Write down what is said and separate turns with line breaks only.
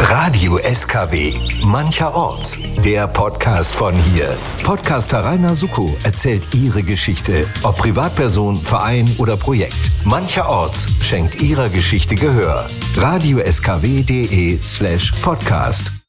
Radio SKW, mancherorts. Der Podcast von hier. Podcaster Rainer Suckow erzählt Ihre Geschichte. Ob Privatperson, Verein oder Projekt. Mancherorts schenkt Ihrer Geschichte Gehör. radioskw.de/podcast.